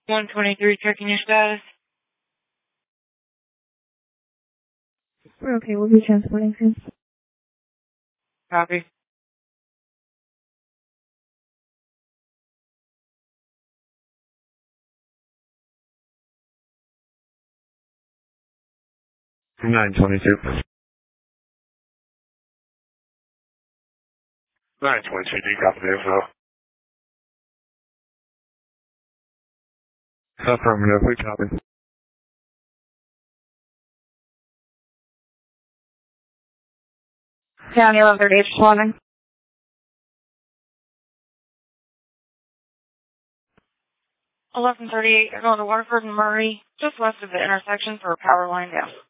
123, checking your status. We're okay, we'll be transporting soon. Copy. From 922. 922, do you copy the info? Affirmative, we copy. County 1138 responding. 1138, you're going to Waterford and Murray, just west of the intersection for a power line down.